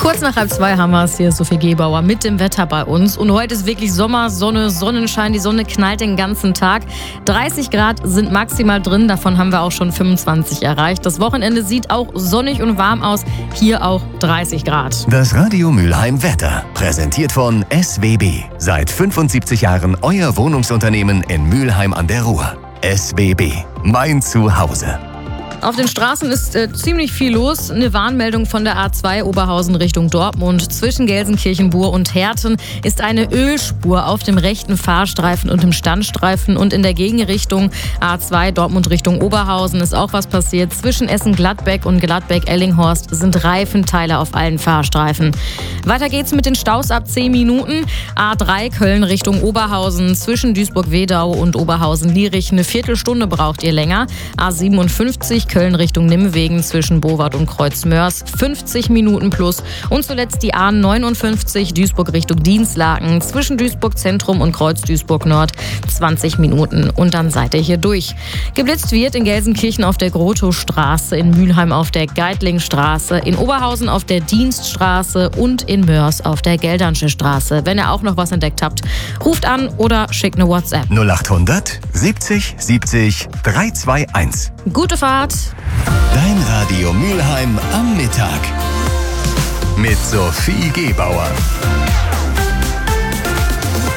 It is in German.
Kurz nach 1:30 haben wir es hier, Sophie Gebauer mit dem Wetter bei uns. Und heute ist wirklich Sommer, Sonne, Sonnenschein. Die Sonne knallt den ganzen Tag. 30 Grad sind maximal drin, davon haben wir auch schon 25 erreicht. Das Wochenende sieht auch sonnig und warm aus. Hier auch 30 Grad. Das Radio Mülheim Wetter, präsentiert von SWB. Seit 75 Jahren euer Wohnungsunternehmen in Mülheim an der Ruhr. SWB, mein Zuhause. Auf den Straßen ist ziemlich viel los. Eine Warnmeldung von der A2 Oberhausen Richtung Dortmund. Zwischen Gelsenkirchen-Bur und Herten ist eine Ölspur auf dem rechten Fahrstreifen und im Standstreifen. Und in der Gegenrichtung A2 Dortmund Richtung Oberhausen ist auch was passiert. Zwischen Essen-Gladbeck und Gladbeck-Ellinghorst sind Reifenteile auf allen Fahrstreifen. Weiter geht's mit den Staus ab 10 Minuten. A3 Köln Richtung Oberhausen. Zwischen Duisburg-Wedau und Oberhausen-Lierich eine Viertelstunde braucht ihr länger. A57 Köln Richtung Nimwegen zwischen Bowart und Kreuzmörs 50 Minuten plus. Und zuletzt die A59 Duisburg Richtung Dinslaken zwischen Duisburg Zentrum und Kreuz Duisburg Nord 20 Minuten. Und dann seid ihr hier durch. Geblitzt wird in Gelsenkirchen auf der Grotowstraße, in Mülheim auf der Geitlingstraße, in Oberhausen auf der Dienststraße und in Mörs auf der Geldernsche Straße. Wenn ihr auch noch was entdeckt habt, ruft an oder schickt eine WhatsApp. 0800 70 70 321. Gute Fahrt! Dein Radio Mülheim am Mittag. Mit Sophie Gebauer.